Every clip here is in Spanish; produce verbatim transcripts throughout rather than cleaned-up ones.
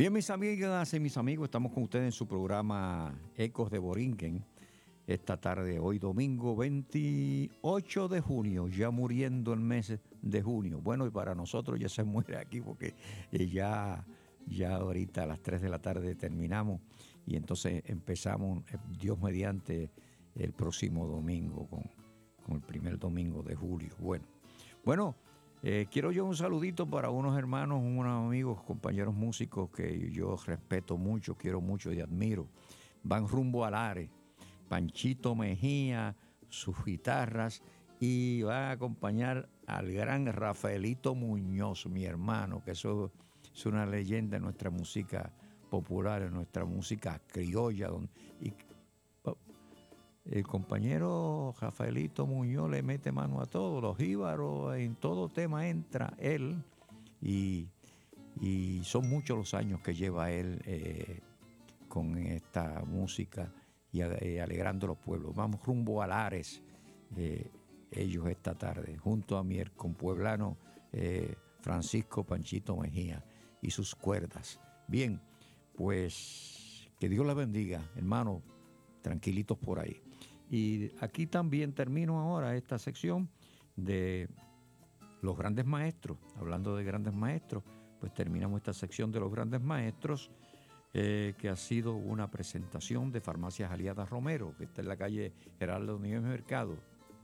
Bien, mis amigas y mis amigos, estamos con ustedes en su programa Ecos de Borinquen. Esta tarde, hoy domingo veintiocho de junio, ya muriendo el mes de junio. Bueno, y para nosotros ya se muere aquí porque ya, ya ahorita a las tres de la tarde terminamos y entonces empezamos, Dios mediante, el próximo domingo con, con el primer domingo de julio. Bueno, bueno eh, quiero yo un saludito para unos hermanos, unos amigos, compañeros músicos que yo respeto mucho, quiero mucho y admiro. Van rumbo al Ares. Panchito Mejía, sus guitarras, y va a acompañar al gran Rafaelito Muñoz, mi hermano, que eso es una leyenda en nuestra música popular, en nuestra música criolla. Donde, y el compañero Rafaelito Muñoz le mete mano a todos, los jíbaros, en todo tema entra él, y, y son muchos los años que lleva él eh, con esta música y alegrando los pueblos. Vamos rumbo a Lares, eh, ellos esta tarde, junto a mi compueblano eh, Francisco Panchito Mejía y sus cuerdas. Bien, pues que Dios les bendiga, hermanos, tranquilitos por ahí. Y aquí también termino ahora esta sección de los grandes maestros. Hablando de grandes maestros, pues terminamos esta sección de los grandes maestros, Eh, que ha sido una presentación de Farmacias Aliadas Romero, que está en la calle Gerardo Nieves Mercado,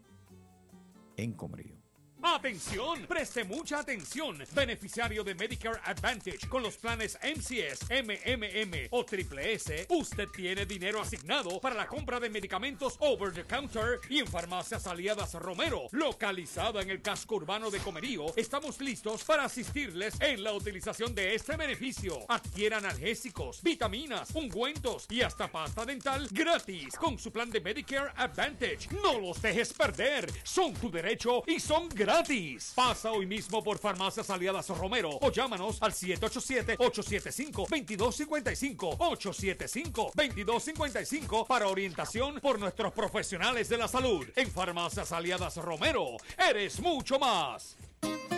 en Comerío. ¡Atención! ¡Preste mucha atención! Beneficiario de Medicare Advantage con los planes M C S, M M M o Triple S, usted tiene dinero asignado para la compra de medicamentos over the counter y en Farmacias Aliadas Romero, localizada en el casco urbano de Comerío. Estamos listos para asistirles en la utilización de este beneficio. Adquiera analgésicos, vitaminas, ungüentos y hasta pasta dental gratis con su plan de Medicare Advantage. ¡No los dejes perder! Son tu derecho y son gratis. Gratis. Pasa hoy mismo por Farmacias Aliadas Romero o llámanos al siete ocho siete, ocho siete cinco, dos dos cinco cinco, ocho siete cinco, dos dos cinco cinco para orientación por nuestros profesionales de la salud. En Farmacias Aliadas Romero, eres mucho más.